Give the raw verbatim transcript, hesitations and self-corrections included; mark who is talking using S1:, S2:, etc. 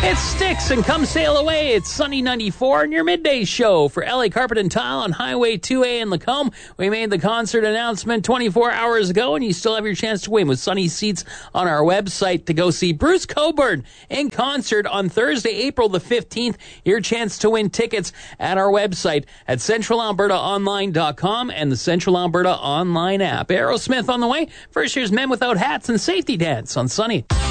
S1: It's Styx and Come Sail Away. It's Sunny ninety-four and your midday show for L A Carpet and Tile on Highway two A in Lacombe. We made the concert announcement twenty-four hours ago, and you still have your chance to win with Sunny seats on our website to go see Bruce Cockburn in concert on Thursday, April the fifteenth. Your chance to win tickets at our website at central alberta online dot com and the Central Alberta online app. Aerosmith on the way. First, here's Men Without Hats and Safety Dance on Sunny.